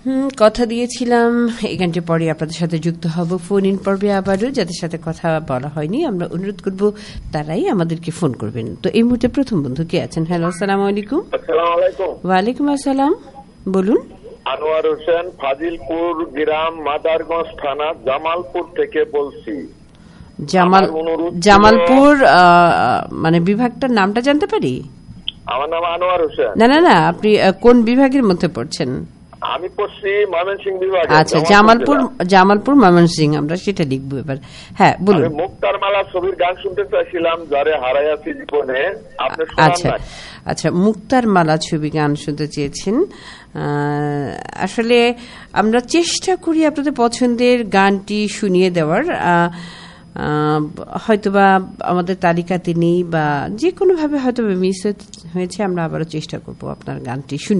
কথা দিয়েছিলাম এই গানটি পরে আপনাদের সাথে যুক্ত হব ফোন ইন পর্বে আবারও। যাদের সাথে কথা বলা হয়নি আমরা অনুরোধ করব তারাই আমাদেরকে ফোন করবেন। তো এই মুহূর্তে প্রথম বন্ধু কে আছেন? হ্যালো, আসসালামু আলাইকুম। আসসালামু আলাইকুম। ওয়ালাইকুম আসসালাম, বলুন। আনোয়ার হোসেন, ফাজিলপুর গ্রাম, মাদারগঞ্জ থানা, জামালপুর থেকে বলছি। জামালপুর মানে বিভাগটার নামটা জানতে পারি? আমার নাম আনোয়ার হোসেন। না, আপনি কোন বিভাগের মধ্যে পড়ছেন? আমি পড়ছি ময়মনসিংহ বিভাগে। আচ্ছা, জামালপুর ময়মনসিংহ, আমরা সেটা লিখবো এবার। হ্যাঁ, বলুন। মুক্তার মালা ছবির গান শুনতে চাইছিলাম, যারে হারাইয়াছি জীবনে। আপনি আচ্ছা, মুক্তার মালা ছবি গান শুনতে চেয়েছেন। আসলে আমরা চেষ্টা করি আপনাদের পছন্দের গানটি শুনিয়ে দেওয়ার। হয়তোবা আমাদের তালিকাতে নেই বা যে কোনো ভাবে হয়তো মিস হয়েছে, আমরা আবারও চেষ্টা করবো আপনার গানটি শুনে